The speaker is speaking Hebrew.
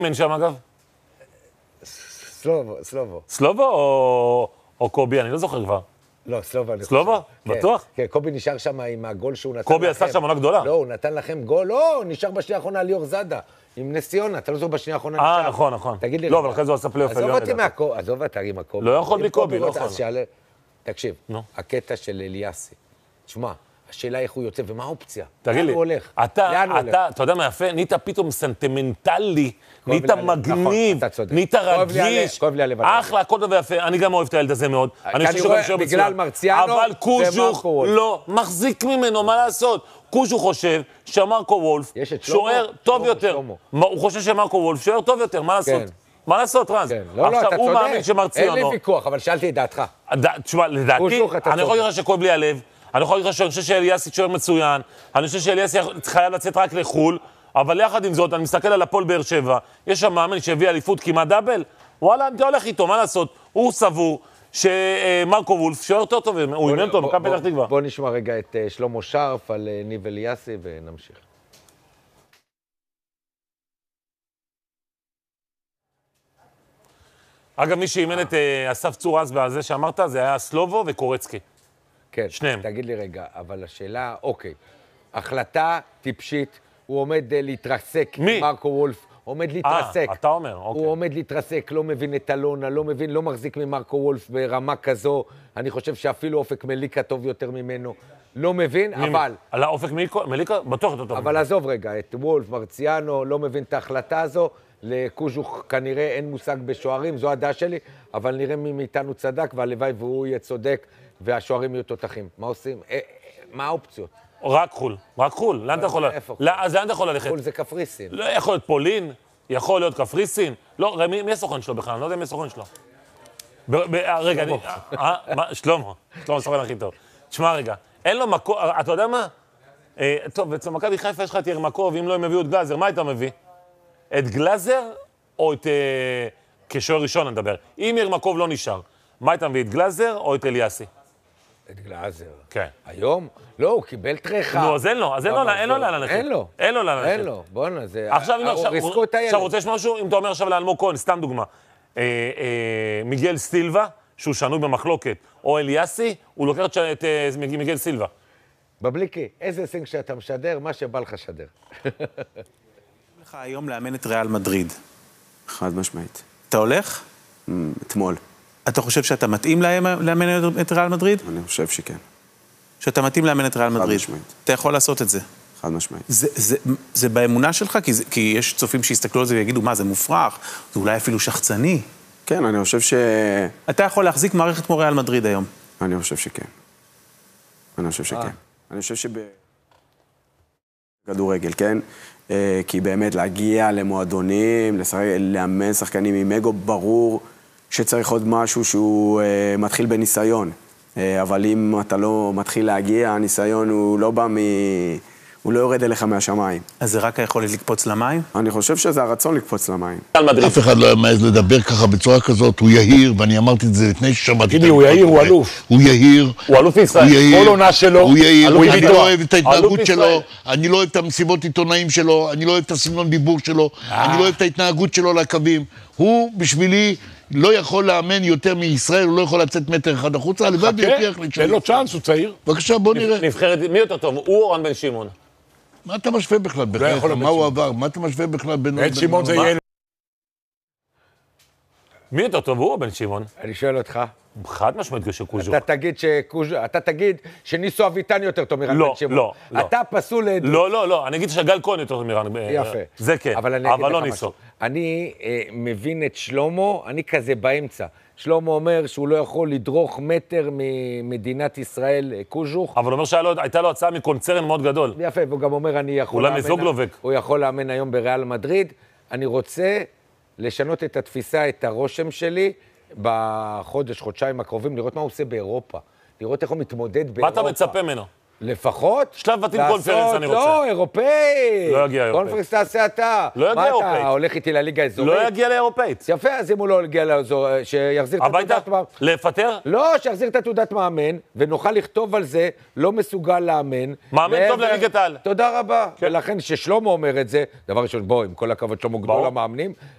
אין שם אגב? סלובו. סלובו או קובי? אני לא זוכר כבר. לא, סלובו. סלובו? בטוח? כן, קובי נשאר שם עם הגול שהוא נתן לכם. קובי עשה שם עונה גדולה. לא, הוא נתן לכם גול, לא, הוא נשאר בשנייה האחרונה ליאור זאדה, עם נס ציונה, אתה לא זוכר בשנייה האחרונה נשאר. נכון, נכון. תגיד לי. לא, אבל אחרי זה הוא עשה פלייאוף עליון. עזוב אותי עם הקובי. לא יכול בלי קובי, לא יכול. תקשיב, הקטע של אליאסי, תשמע, השאלה איך הוא יוצא ומה האופציה? תגיד לי, אתה יודע מה יפה? נהיית פתאום סנטימנטלי, נהיית מגניב, נהיית רגיש, אחלה, הכל דבר יפה, אני גם אוהב את הילד הזה מאוד. אני רואה בגלל מרציאנו אבל קוז'וך לא מחזיק ממנו, מה לעשות? קוז'וך חושב שמרקו וולף שוער טוב יותר. הוא חושב שמרקו וולף שוער טוב יותר, מה לעשות? מה לעשות, רז? עכשיו, הוא מאמין שמרציאנו... אין לי ויכוח, אבל שאלתי את דעתך. תשמע, לדעתי, אני יכול להגיד לך שכואב לי הלב, אני יכול להגיד לך שאני חושב שאליאסי שוער מצוין, אני חושב שאליאסי חייב לצאת רק לחול, אבל יחד עם זאת, אני מסתכל על הפועל באר שבע, יש שם מאמן שהביא אליפות כמעט דאבל, וואלה, אני הולך איתו, מה לעשות? הוא סבור שמרקו וולף שוער יותר טוב, הוא אימן טוב, מכבי פתח תקווה. בוא נשמע רגע את שלמה שרף על ניב אליאסי ונמשיך. אגב, מי שאימן את אסף צור אז בזה שאמרת, זה היה סלובו וקורצקי. כן, שניהם. תגיד לי רגע, אבל השאלה, אוקיי, החלטה טיפשית, הוא עומד להתרסק. מי? מרקו וולף עומד להתרסק. אתה אומר, אוקיי. הוא עומד להתרסק, לא מבין את אלונה, לא מבין, לא מחזיק ממרקו וולף ברמה כזו, אני חושב שאפילו אופק מליקה טוב יותר ממנו. לא מבין, אבל... על האופק מליקה? בטוח יותר טוב. אבל עזוב רגע, את וולף, מרציאנו, לא מבין את ההחלטה הזו, לקוז'וך כנראה אין מושג בשוערים, זו הדעה שלי, אבל נראה מי מאיתנו צדק, והלוואי והוא יהיה צודק, והשוערים יהיו תותחים. מה עושים? מה האופציות? רק חול, רק חול. לאן אתה יכול ללכת? אז לאן אתה יכול ללכת? חול זה קפריסין. לא, יכול להיות פולין, יכול להיות קפריסין. לא, מי הסוכן שלו בכלל? אני לא יודע מי הסוכן שלו. רגע, שלמה. שלמה הסוכן הכי טוב. תשמע רגע, אין לו מקום, אתה יודע מה? טוב, אצל מכבי חיפה יש לך את ירמקוב, אם לא הם הביאו את גלאזר, מה היית מביא? את גלאזר או את... כשוער ראשון אני מדבר. אם ירמקוב לא נשאר, מה היית מביא? את גלאזר או את אליאסי? את גלאזר. כן. היום? לא, הוא קיבל טרחה. נו, אז אין לו לאן ללכת. אין לו. אין לו לאן ללכת. אין לו, בוא'נה, זה... עכשיו, רוצה יש משהו? אם אתה אומר עכשיו לאלמוג כהן, סתם דוגמה. מיגל סילבה, שהוא שנוי במחלוקת, או אליאסי, הוא לוקח את מיגל סילבה. בבליקי, איזה סינג שאתה משדר, מה שבא לך שדר. לך היום לאמן את ריאל מדריד. חד משמעית. אתה הולך? אתמול. אתה חושב שאתה מתאים לאמן את ריאל מדריד? אני חושב שכן. שאתה מתאים לאמן את ריאל מדריד. חד משמעית. אתה יכול לעשות את זה. חד משמעית. זה באמונה שלך? כי יש צופים שיסתכלו על זה ויגידו, מה, זה מופרך? זה אולי אפילו שחצני. כן, אני חושב אתה יכול להחזיק מערכת כמו ריאל מדריד היום. אני חושב שכן. אני חושב כדורגל, כן? כי באמת להגיע למועדונים, לאמן שחקנים עם אגו, ברור שצריך עוד משהו שהוא מתחיל בניסיון. אבל אם אתה לא מתחיל להגיע, הניסיון הוא לא בא הוא לא יורד אליך מהשמיים. אז זה רק היכולת לקפוץ למים? אני חושב שזה הרצון לקפוץ למים. אף אחד לא מעז לדבר ככה בצורה כזאת, הוא יהיר, ואני אמרתי את זה לפני ששמעתי. תגידי, הוא יהיר, הוא אלוף. הוא יהיר. הוא אלוף ישראל, כל עונה שלו. הוא יהיר, אני לא אוהב את ההתנהגות שלו, אני לא אוהב את המסיבות עיתונאים שלו, אני לא אוהב את הסגנון דיבור שלו, אני לא אוהב את ההתנהגות שלו לקווים. הוא בשבילי לא יכול לאמן יותר מישראל, הוא לא יכול לצאת מטר אחד החוצה, לבד ויוכיח לי. תן לו צ'אנס, הוא צעיר. בבקשה, בוא נראה. נבחרת, מי יותר טוב, הוא או רן בן שמעון? מה אתה משווה בכלל? מה הוא עבר? מה אתה משווה בכלל בין... בן שמעון זה יהיה... מי יותר טוב, הוא או בן שמעון? אני שואל אותך. חד משמעית שקוז'וך. אתה תגיד שניסו אביטן יותר טוב מרן בן שמעון. לא, לא. אתה פסול לעדות. לא, אני אגיד שגל כהן יותר טוב מרן... יפה. זה כן, אבל לא ניסו. אני מבין את שלמה, אני כזה באמצע. שלמה אומר שהוא לא יכול לדרוך מטר ממדינת ישראל, קוז'וך. אבל הוא אומר שהייתה לו הצעה מקונצרן מאוד גדול. יפה, והוא גם אומר, הוא יכול לאמן היום בריאל מדריד. אני רוצה לשנות את התפיסה, את הרושם שלי, בחודש, חודשיים הקרובים, לראות מה הוא עושה באירופה. לראות איך הוא מתמודד באירופה. מה אתה מצפה ממנו? לפחות? שלב בתים קונפרנס אני רוצה. לא, אירופאי. לא יגיע אירופאית. קונפרנס תעשה אתה. לא יגיע אירופאית. מה אתה הולך איתי לליגה האזורית? לא יגיע לאירופאית. יפה, אז אם הוא לא יגיע לאזורית, שיחזיר את התעודת מאמן. לפטר? לא, שיחזיר את התעודת מאמן, ונוכל לכתוב על זה, לא מסוגל לאמן. מאמן טוב לליגת העל. תודה רבה. ולכן ששלמה אומר את זה, דבר ראשון, בוא, עם כל הכבוד שלמה גדול המאמנים,